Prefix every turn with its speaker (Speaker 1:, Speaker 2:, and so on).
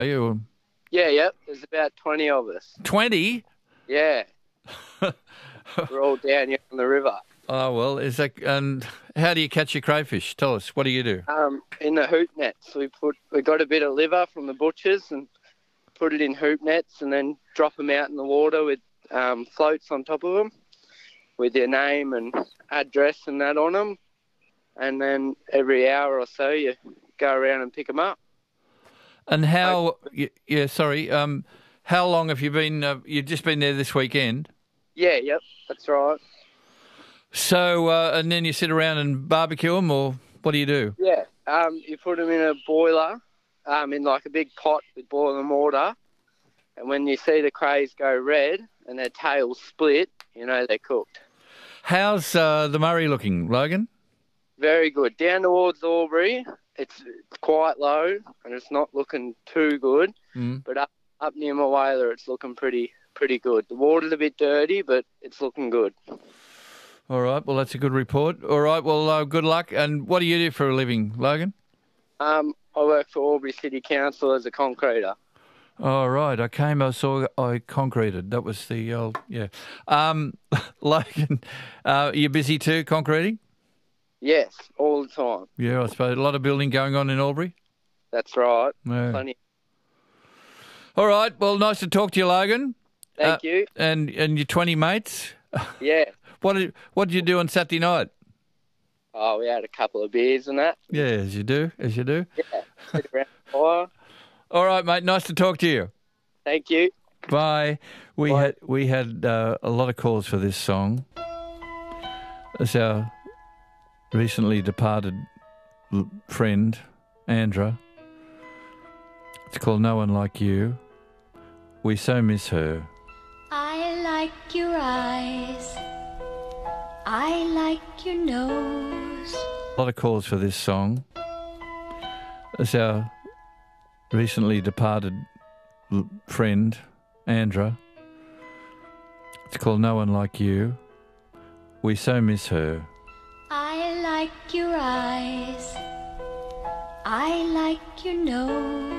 Speaker 1: Are you
Speaker 2: Yeah, yep. There's about 20 of us.
Speaker 1: 20?
Speaker 2: Yeah. We're all down here on the river.
Speaker 1: Oh, well, and how do you catch your crayfish? Tell us, what do you do?
Speaker 2: In the hoop nets, we got a bit of liver from the butchers and put it in hoop nets and then drop them out in the water with floats on top of them with your name and address and that on them. And then every hour or so you go around and pick them up.
Speaker 1: And how, how long have you been, you've just been there this weekend?
Speaker 2: Yeah, yep, that's right.
Speaker 1: So, and then you sit around and barbecue them, or what do you do?
Speaker 2: Yeah, you put them in a boiler, in like a big pot with boiling water, and when you see the crays go red and their tails split, you know they're cooked.
Speaker 1: How's the Murray looking, Logan?
Speaker 2: Very good. Down towards Albury, it's quite low and it's not looking too good, but up near Mawela, it's looking pretty good. The water's a bit dirty, but it's looking good.
Speaker 1: All right, well, that's a good report. All right, well, good luck. And what do you do for a living, Logan?
Speaker 2: I work for Albury City Council as a concreter.
Speaker 1: All right, I concreted. That was the old, yeah. Logan, you're busy too, concreting?
Speaker 2: Yes, all the time.
Speaker 1: Yeah, I suppose. A lot of building going on in Albury?
Speaker 2: That's right.
Speaker 1: Yeah.
Speaker 2: Plenty.
Speaker 1: All right, well, nice to talk to you, Logan.
Speaker 2: Thank you.
Speaker 1: And your 20 mates?
Speaker 2: Yeah.
Speaker 1: What did you do on Saturday night?
Speaker 2: Oh, we had a couple of beers and that.
Speaker 1: Yeah, as you do.
Speaker 2: Yeah, sit around the fire.
Speaker 1: All right, mate, nice to talk to you.
Speaker 2: Thank you.
Speaker 1: Bye. We had a lot of calls for this song. It's our recently departed friend, Andra. It's called No One Like You. We so miss her.
Speaker 3: I like your eyes. I like your nose.
Speaker 1: A lot of calls for this song. It's our recently departed friend, Andra. It's called No One Like You. We so miss her.
Speaker 3: I like your eyes. I like your nose.